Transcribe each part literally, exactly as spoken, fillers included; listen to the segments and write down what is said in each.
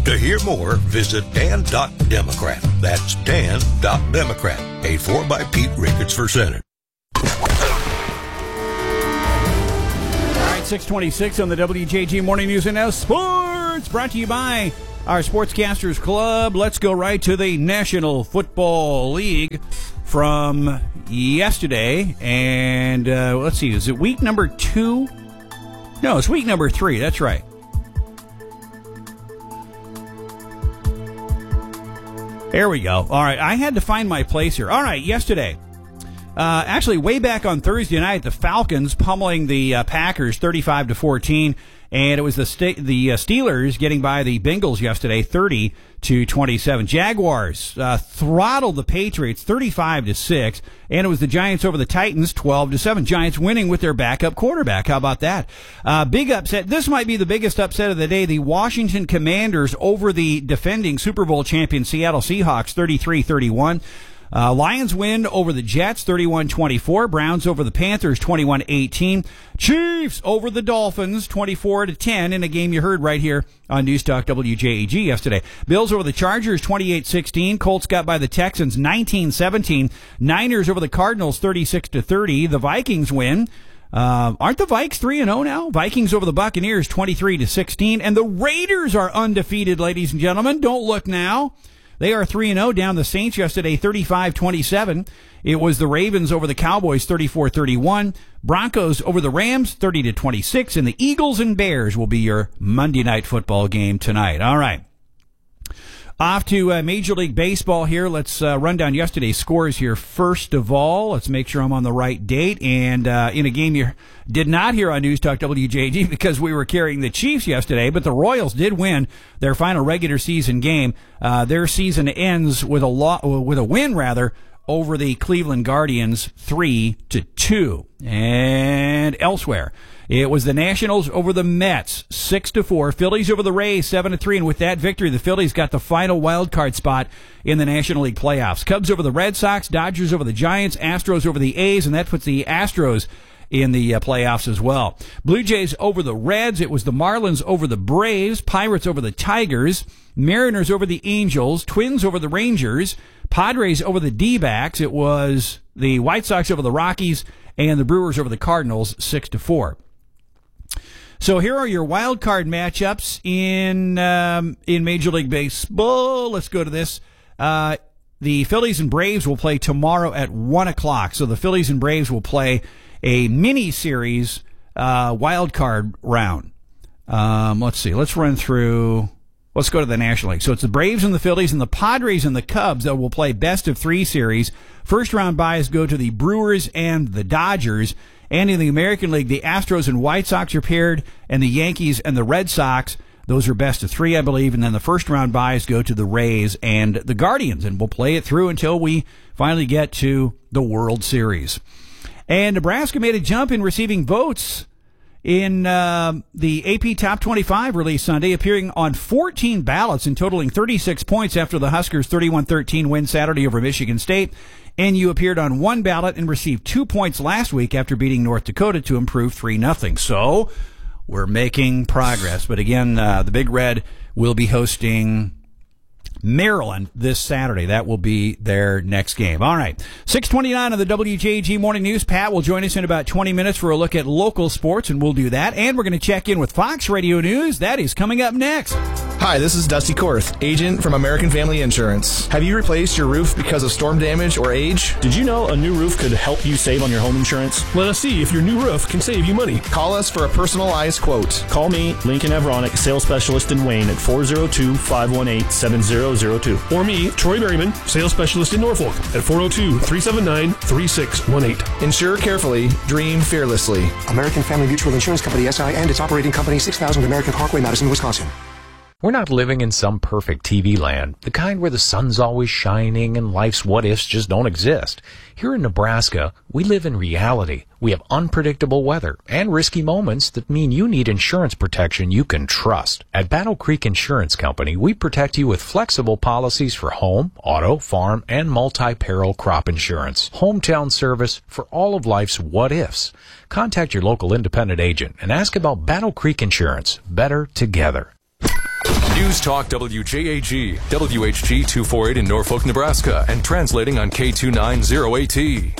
To hear more, visit dan dot democrat. That's dan dot democrat. Paid for by Pete Ricketts for Senate. All right, six twenty-six on the W J G Morning News and Now Sports, brought to you by our Sportscasters Club. Let's go right to the National Football League from yesterday. And uh, let's see, is it week number two? No, it's week number three. That's right. There we go. All right, I had to find my place here. All right, yesterday. Uh, actually, way back on Thursday night, the Falcons pummeling the uh, Packers thirty-five to fourteen, and it was the sta- the uh, Steelers getting by the Bengals yesterday thirty to twenty-seven. Jaguars uh, throttled the Patriots thirty-five to six, and it was the Giants over the Titans twelve to seven. Giants winning with their backup quarterback. How about that? Uh, big upset. This might be the biggest upset of the day. The Washington Commanders over the defending Super Bowl champion Seattle Seahawks thirty-three thirty-one. Uh, Lions win over the Jets thirty-one twenty-four. Browns over the Panthers twenty-one eighteen. Chiefs over the Dolphins twenty-four to ten in a game you heard right here on News Talk W J A G yesterday. Bills over the Chargers twenty-eight sixteen. Colts got by the Texans nineteen seventeen. Niners over the Cardinals thirty-six to thirty. The Vikings win. Uh, aren't the Vikes three and oh now? Vikings over the Buccaneers twenty-three to sixteen. And the Raiders are undefeated, ladies and gentlemen. Don't look now. They are three and oh down the Saints yesterday, thirty-five twenty-seven. It was the Ravens over the Cowboys, thirty-four thirty-one. Broncos over the Rams, thirty to twenty-six. And the Eagles and Bears will be your Monday night football game tonight. All right. Off to uh, Major League Baseball here. Let's uh, run down yesterday's scores here. First of all, let's make sure I'm on the right date. And uh, in a game you did not hear on News Talk W J G because we were carrying the Chiefs yesterday, but the Royals did win their final regular season game. Uh, their season ends with a lo- with a win rather over the Cleveland Guardians, three to two. And elsewhere, it was the Nationals over the Mets, six to four. Phillies over the Rays, seven to three. And with that victory, the Phillies got the final wild card spot in the National League playoffs. Cubs over the Red Sox, Dodgers over the Giants, Astros over the A's, and that puts the Astros in the uh, playoffs as well. Blue Jays over the Reds. It was the Marlins over the Braves, Pirates over the Tigers, Mariners over the Angels, Twins over the Rangers, Padres over the D-backs. It was the White Sox over the Rockies, and the Brewers over the Cardinals, six to four. So here are your wild card matchups in um, in Major League Baseball. Let's go to this. Uh, the Phillies and Braves will play tomorrow at one o'clock. So the Phillies and Braves will play a mini-series uh, wild card round. Um, let's see. Let's run through. Let's go to the National League. So it's the Braves and the Phillies and the Padres and the Cubs that will play best of three series. First round byes go to the Brewers and the Dodgers. And in the American League, the Astros and White Sox are paired, and the Yankees and the Red Sox, those are best of three, I believe. And then the first round byes go to the Rays and the Guardians. And we'll play it through until we finally get to the World Series. And Nebraska made a jump in receiving votes in uh, the A P Top twenty-five released Sunday, appearing on fourteen ballots and totaling thirty-six points after the Huskers' thirty-one thirteen win Saturday over Michigan State. N U appeared on one ballot and received two points last week after beating North Dakota to improve three nothing. So we're making progress. But again, uh, the Big Red will be hosting Maryland this Saturday. That will be their next game. All right. six twenty-nine on the W J G Morning News. Pat will join us in about twenty minutes for a look at local sports, and we'll do that. And we're going to check in with Fox Radio News. That is coming up next. Hi, this is Dusty Korth, agent from American Family Insurance. Have you replaced your roof because of storm damage or age? Did you know a new roof could help you save on your home insurance? Let us see if your new roof can save you money. Call us for a personalized quote. Call me, Lincoln Avronic, sales specialist in Wayne at four oh two, five one eight, seven oh oh two. Or me, Troy Berryman, sales specialist in Norfolk at four oh two, three seven nine, three six one eight. Insure carefully, dream fearlessly. American Family Mutual Insurance Company, S I, and its operating company, six thousand American Parkway, Madison, Wisconsin. We're not living in some perfect T V land, the kind where the sun's always shining and life's what-ifs just don't exist. Here in Nebraska, we live in reality. We have unpredictable weather and risky moments that mean you need insurance protection you can trust. At Battle Creek Insurance Company, we protect you with flexible policies for home, auto, farm, and multi-peril crop insurance. Hometown service for all of life's what-ifs. Contact your local independent agent and ask about Battle Creek Insurance. Better together. News Talk W J A G, W H G two forty-eight in Norfolk, Nebraska, and translating on K two ninety A T.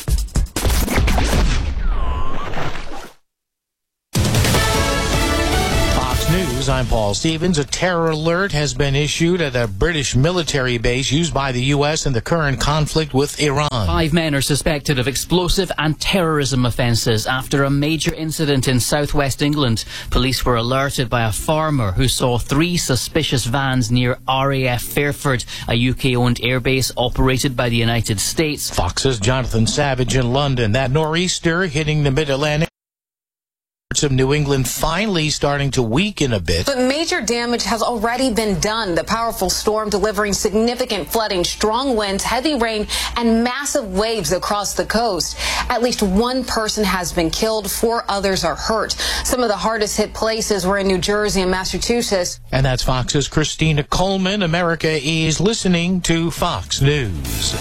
News, I'm Paul Stevens. A terror alert has been issued at a British military base used by the U S in the current conflict with Iran. Five men are suspected of explosive and terrorism offences after a major incident in southwest England. Police were alerted by a farmer who saw three suspicious vans near R A F Fairford, a U K-owned airbase operated by the United States. Fox's Jonathan Savage in London. That nor'easter hitting the mid-Atlantic of New England finally starting to weaken a bit. But major damage has already been done. The powerful storm delivering significant flooding, strong winds, heavy rain, and massive waves across the coast. At least one person has been killed. Four others are hurt. Some of the hardest hit places were in New Jersey and Massachusetts. And that's Fox's Christina Coleman. America is listening to Fox News.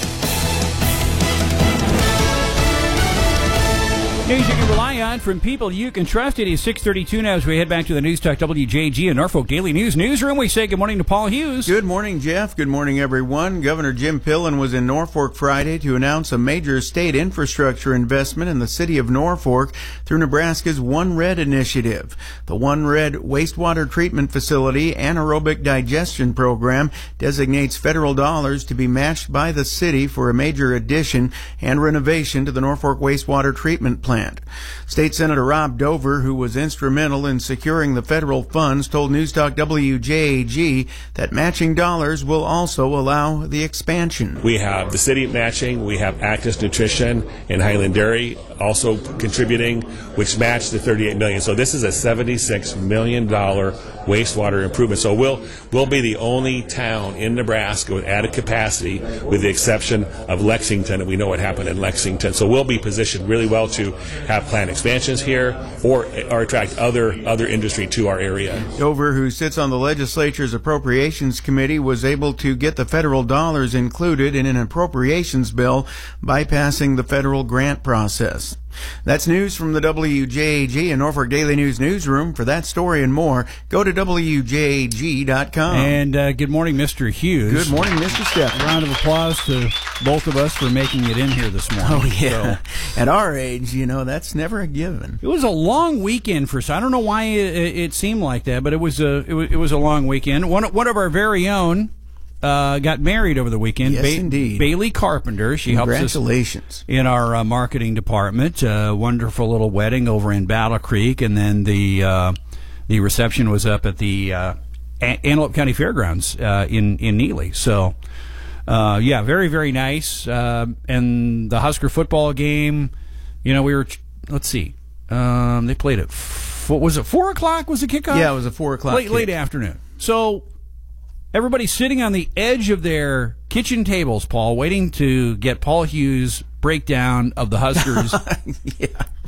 News you can rely on from people you can trust. It is six thirty-two now as we head back to the News Talk W J G and Norfolk Daily News newsroom. We say good morning to Paul Hughes. Good morning, Jeff. Good morning, everyone. Governor Jim Pillen was in Norfolk Friday to announce a major state infrastructure investment in the city of Norfolk through Nebraska's One Red initiative. The One Red wastewater treatment facility anaerobic digestion program designates federal dollars to be matched by the city for a major addition and renovation to the Norfolk wastewater treatment plant. State Senator Rob Dover, who was instrumental in securing the federal funds, told News Talk W J A G that matching dollars will also allow the expansion. We have the city matching, we have Actis Nutrition and Highland Dairy also contributing, which match the thirty-eight million dollars. So this is a seventy-six million dollars wastewater improvement. So we'll we'll be the only town in Nebraska with added capacity, with the exception of Lexington, and we know what happened in Lexington. So we'll be positioned really well to have planned expansions here or, or attract other other industry to our area. Dover, who sits on the legislature's Appropriations Committee, was able to get the federal dollars included in an appropriations bill, bypassing the federal grant process. That's news from the W J A G and Norfolk Daily News newsroom. For that story and more, go to W J A G dot com. And uh, good morning, Mister Hughes. Good morning, Mister Steph. A round of applause to both of us for making it in here this morning. Oh, yeah. So, at our age, you know, that's never a given. It was a long weekend for us. I don't know why it, it seemed like that, but it was a it was, it was a long weekend. One, one of our very own Uh, got married over the weekend. Yes, ba- indeed. Bailey Carpenter. She helps us Congratulations. in our uh, marketing department. Uh, wonderful little wedding over in Battle Creek, and then the uh, the reception was up at the uh, A- Antelope County Fairgrounds uh, in in Neely. So, uh, yeah, very very nice. Uh, and the Husker football game. You know, we were. Let's see. Um, they played at. What was it? Four o'clock was the kickoff. Yeah, it was a four o'clock. Late kick. late afternoon. So. Everybody's sitting on the edge of their kitchen tables, Paul, waiting to get Paul Hughes' breakdown of the Huskers yeah.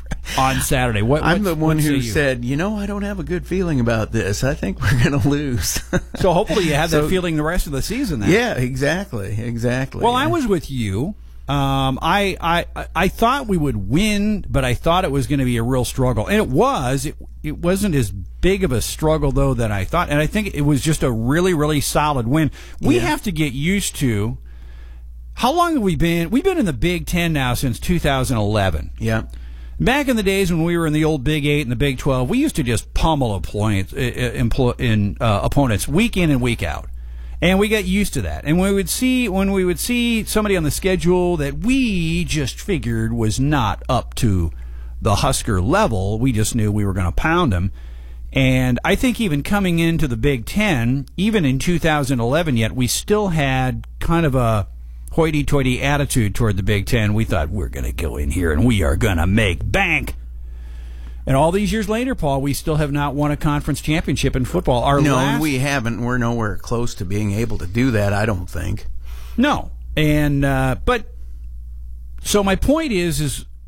on Saturday. What, I'm what, the one who you? said, you know, I don't have a good feeling about this. I think we're going to lose. So hopefully you have so, that feeling the rest of the season then. Yeah, exactly, exactly. Well, yeah. I was with you. Um, I, I I thought we would win, but I thought it was going to be a real struggle, and it was. It it wasn't as big of a struggle though than I thought, and I think it was just a really really solid win. We yeah. have to get used to. How long have we been? We've been in the Big Ten now since two thousand eleven. Yeah. Back in the days when we were in the old Big Eight and the Big Twelve, we used to just pummel opponents, in, uh, opponents week in and week out. And we got used to that. And we would see when we would see somebody on the schedule that we just figured was not up to the Husker level, we just knew we were going to pound them. And I think even coming into the Big Ten, even in two thousand eleven yet, we still had kind of a hoity-toity attitude toward the Big Ten. We thought, we're going to go in here and we are going to make bank. And all these years later, Paul, we still have not won a conference championship in football. Our no, last... we haven't. We're nowhere close to being able to do that, I don't think. No. And, uh, but, so my point is, is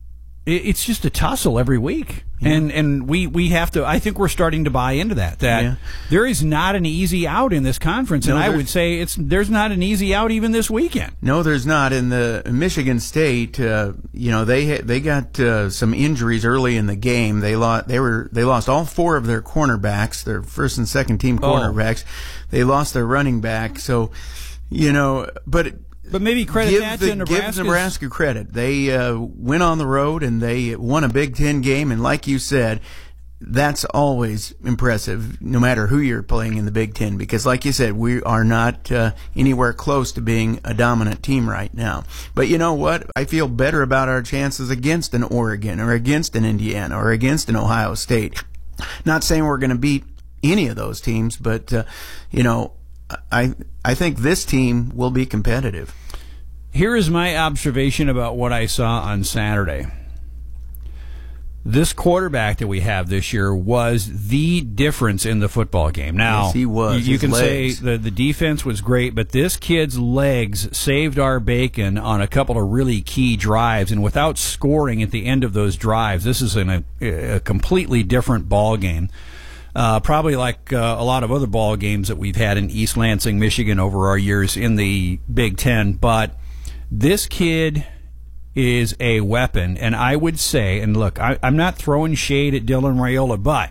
it's just a tussle every week. Yeah. And and we, we have to, I think we're starting to buy into that, that yeah. there is not an easy out in this conference. No, and I would say it's there's not an easy out even this weekend. No, there's not. In the Michigan State, uh, you know, they they got uh, some injuries early in the game. They lost, they were they lost all four of their cornerbacks, their first and second team cornerbacks. Oh. They lost their running back. So, you know, but But maybe credit give that the, to Nebraska. Give Nebraska credit. They uh, went on the road and they won a Big Ten game. And like you said, that's always impressive, no matter who you're playing in the Big Ten. Because like you said, we are not uh, anywhere close to being a dominant team right now. But you know what? I feel better about our chances against an Oregon or against an Indiana or against an Ohio State. Not saying we're going to beat any of those teams, but, uh, you know, I I think this team will be competitive. Here is my observation about what I saw on Saturday. This quarterback that we have this year was the difference in the football game. Now, yes, he was. You, you can legs. say the, the defense was great, but this kid's legs saved our bacon on a couple of really key drives. And without scoring at the end of those drives, this is an, a, a completely different ball game. Uh, probably like uh, a lot of other ball games that we've had in East Lansing, Michigan over our years in the Big Ten. But this kid is a weapon, and I would say, and look, I, I'm not throwing shade at Dylan Raiola, but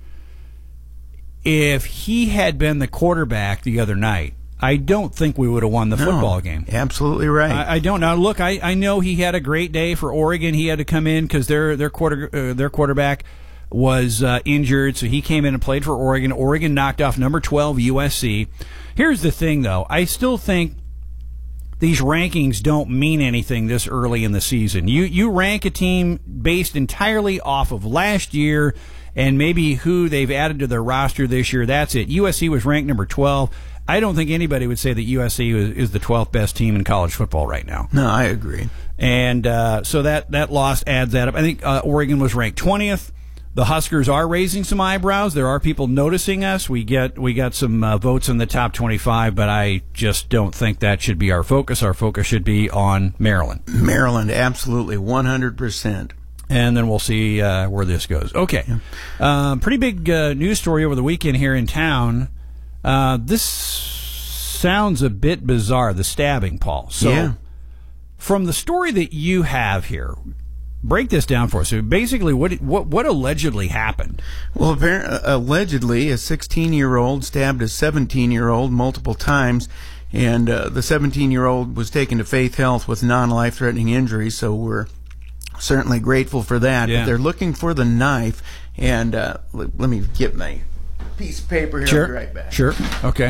if he had been the quarterback the other night, I don't think we would have won the no, football game. Absolutely right. I, I don't. Now, look, I, I know he had a great day for Oregon. He had to come in because their their quarter uh, their quarterback was uh, injured, so he came in and played for Oregon. Oregon knocked off number twelve U S C. Here's the thing, though. I still think these rankings don't mean anything this early in the season. You you rank a team based entirely off of last year and maybe who they've added to their roster this year. That's it. U S C was ranked number twelve. I don't think anybody would say that U S C is, is the twelfth best team in college football right now. No, I agree. And uh, so that, that loss adds that up. I think uh, Oregon was ranked twentieth. The Huskers are raising some eyebrows. There are people noticing us. We get we got some uh, votes in the top twenty-five, but I just don't think that should be our focus. Our focus should be on Maryland. Maryland, absolutely, one hundred percent. And then we'll see uh, where this goes. Okay. Yeah. Uh, pretty big uh, news story over the weekend here in town. Uh, this sounds a bit bizarre, the stabbing, Paul. So yeah. From the story that you have here, break this down for us. So basically, what what what allegedly happened? Well, apparently, allegedly, a sixteen-year-old stabbed a seventeen-year-old multiple times, and uh, the seventeen-year-old was taken to Faith Health with non-life-threatening injuries. So we're certainly grateful for that. Yeah. But they're looking for the knife, and uh, let, let me get my piece of paper here. Sure. I'll be right back. Sure. Okay.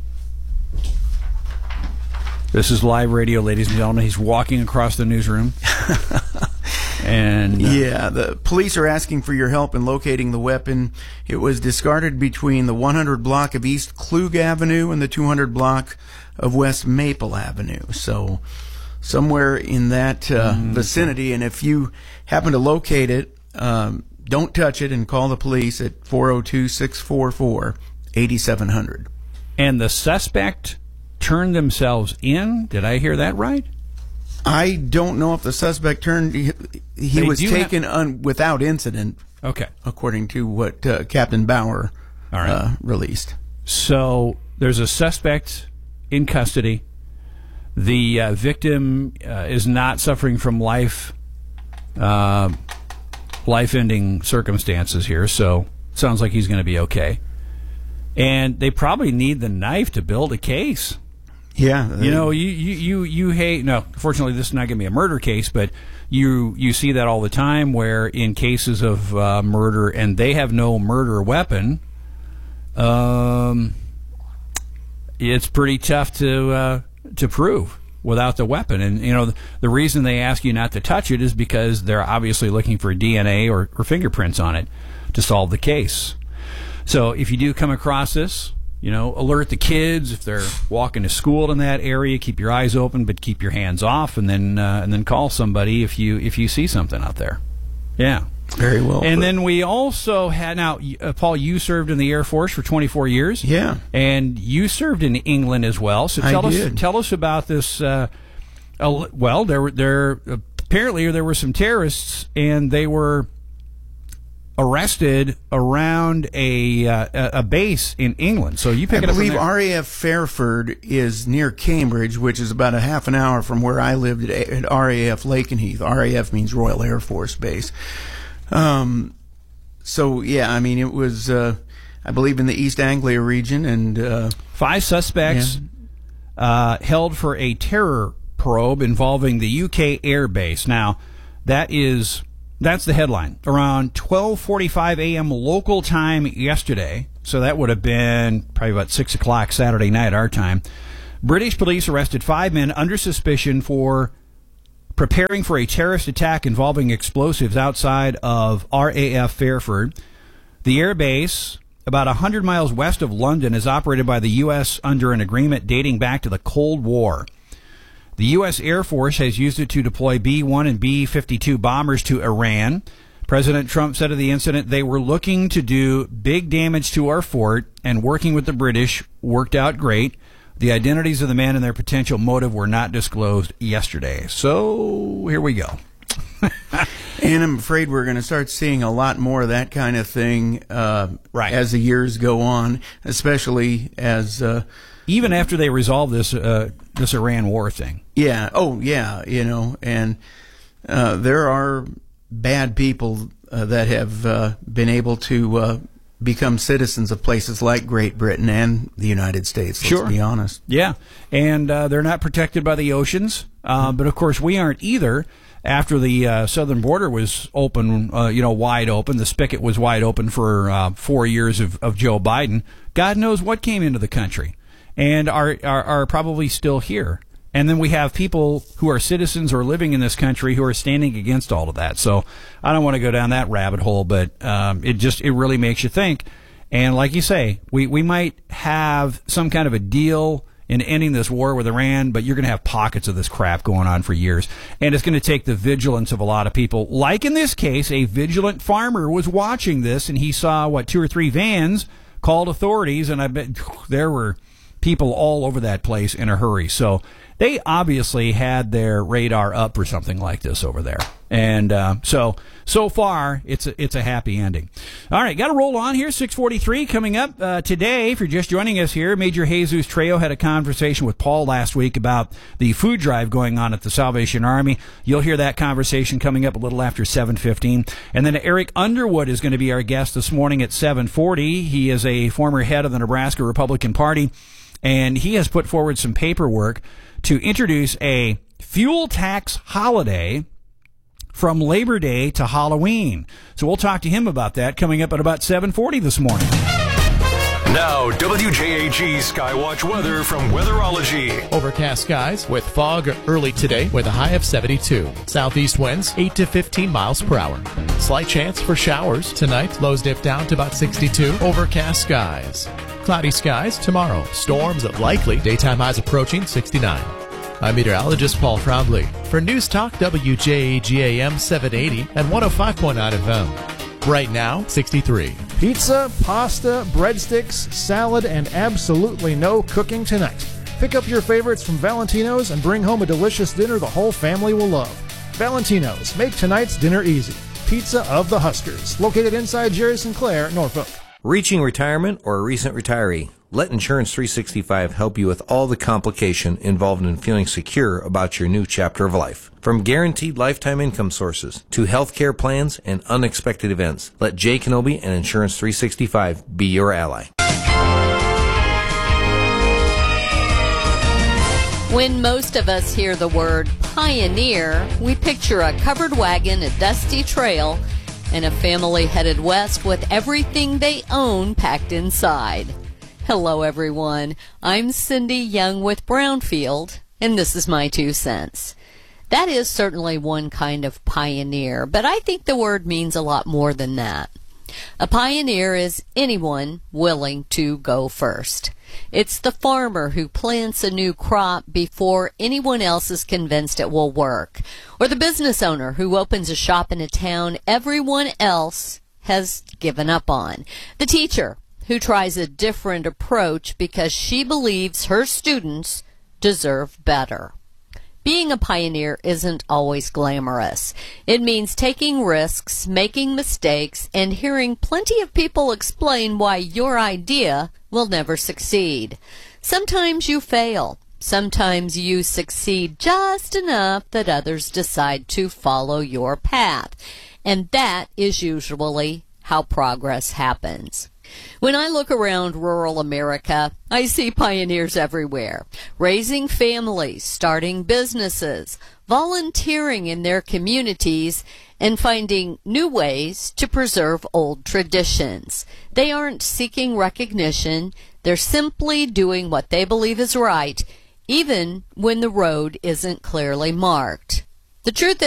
This is live radio, ladies and gentlemen. He's walking across the newsroom. And uh, yeah, the police are asking for your help in locating the weapon. It was discarded between the one hundred block of East Klug Avenue and the two hundred block of West Maple Avenue. So somewhere in that uh, mm-hmm. vicinity. And if you happen to locate it, um, don't touch it and call the police at four oh two, six four four, eight seven zero zero. And the suspect turned themselves in? Did I hear that right? I don't know if the suspect turned. He, he was taken ha- un, without incident. Okay, according to what uh, Captain Bauer All right. uh, released. So there's a suspect in custody. The uh, victim uh, is not suffering from life, uh, life-ending circumstances here. So it sounds like he's going to be okay. And they probably need the knife to build a case. Yeah, you know, you, you, you, you hate. No, fortunately, this is not going to be a murder case, but you you see that all the time, where in cases of uh, murder and they have no murder weapon, um, it's pretty tough to uh, to prove without the weapon. And you know, the, the reason they ask you not to touch it is because they're obviously looking for D N A or, or fingerprints on it to solve the case. So if you do come across this, you know, alert the kids if they're walking to school in that area. Keep your eyes open, but keep your hands off, and then uh, and then call somebody if you if you see something out there. Yeah, very well. And then we also had now, uh, Paul, you served in the Air Force for twenty-four years. Yeah, and you served in England as well. So tell I us did. tell us about this. Uh, uh, well, there there. Uh, apparently there were some terrorists, and they were arrested around a uh, a base in England. So you pick I it up from believe there. R A F Fairford is near Cambridge, which is about a half an hour from where I lived at, at R A F Lakenheath. R A F means Royal Air Force Base. Um, so, yeah, I mean, it was, uh, I believe, in the East Anglia region. and uh, Five suspects yeah. uh, held for a terror probe involving the U K Air Base. Now, that is... That's the headline. Around twelve forty-five a.m. local time yesterday, so that would have been probably about six o'clock Saturday night, our time, British police arrested five men under suspicion for preparing for a terrorist attack involving explosives outside of R A F Fairford. The air base, about one hundred miles west of London, is operated by the U S under an agreement dating back to the Cold War. The U S Air Force has used it to deploy B one and B fifty-two bombers to Iran. President Trump said of the incident, they were looking to do big damage to our fort, and working with the British worked out great. The identities of the men and their potential motive were not disclosed yesterday. So here we go. And I'm afraid we're going to start seeing a lot more of that kind of thing uh, right. as the years go on, especially as... Uh, Even after they resolve this uh, this Iran war thing. Yeah. Oh, yeah. You know, and uh, there are bad people uh, that have uh, been able to uh, become citizens of places like Great Britain and the United States, let's sure. be honest. Yeah. And uh, they're not protected by the oceans. Uh, but, of course, we aren't either. After the uh, southern border was open, uh, you know, wide open, the spigot was wide open for uh, four years of, of Joe Biden, God knows what came into the country. And are, are are probably still here. And then we have people who are citizens or living in this country who are standing against all of that. So I don't want to go down that rabbit hole, but um, it just it really makes you think. And like you say, we, we might have some kind of a deal in ending this war with Iran, but you're going to have pockets of this crap going on for years. And it's going to take the vigilance of a lot of people. Like in this case, a vigilant farmer was watching this, and he saw, what, two or three vans, called authorities, and I bet there were people all over that place in a hurry. So they obviously had their radar up for something like this over there. And uh, so, so far, it's a, it's a happy ending. All right, got to roll on here. six forty-three coming up uh, today. If you're just joining us here, Major Jesus Trejo had a conversation with Paul last week about the food drive going on at the Salvation Army. You'll hear that conversation coming up a little after seven fifteen. And then Eric Underwood is going to be our guest this morning at seven forty. He is a former head of the Nebraska Republican Party, and he has put forward some paperwork to introduce a fuel tax holiday from Labor Day to Halloween. So we'll talk to him about that coming up at about seven forty this morning. Now, W J A G Skywatch weather from Weatherology. Overcast skies with fog early today with a high of seventy-two. Southeast winds eight to fifteen miles per hour. Slight chance for showers tonight. Lows dip down to about sixty-two. Overcast skies. Cloudy skies tomorrow. Storms likely. Daytime highs approaching sixty-nine. I'm meteorologist Paul Trombley for News Talk W J A G A M seven eighty and one oh five point nine F M. Right now, sixty-three. Pizza, pasta, breadsticks, salad, and absolutely no cooking tonight. Pick up your favorites from Valentino's and bring home a delicious dinner the whole family will love. Valentino's, make tonight's dinner easy. Pizza of the Huskers, located inside Jerry Sinclair, Norfolk. Reaching retirement or a recent retiree? Let Insurance three sixty-five help you with all the complication involved in feeling secure about your new chapter of life. From guaranteed lifetime income sources to health care plans and unexpected events, let Jay Kenobi and Insurance three sixty-five be your ally. When most of us hear the word pioneer, we picture a covered wagon, a dusty trail, and a family headed west with everything they own packed inside. Hello, everyone. I'm Cindy Young with Brownfield, and this is my two cents. That is certainly one kind of pioneer, but I think the word means a lot more than that. A pioneer is anyone willing to go first. It's the farmer who plants a new crop before anyone else is convinced it will work, or the business owner who opens a shop in a town everyone else has given up on. The teacher who tries a different approach because she believes her students deserve better. Being a pioneer isn't always glamorous. It means taking risks, making mistakes, and hearing plenty of people explain why your idea will never succeed. Sometimes you fail. Sometimes you succeed just enough that others decide to follow your path. And that is usually how progress happens. When I look around rural America, I see pioneers everywhere, raising families, starting businesses, volunteering in their communities, and finding new ways to preserve old traditions. They aren't seeking recognition. They're simply doing what they believe is right, even when the road isn't clearly marked. The truth is,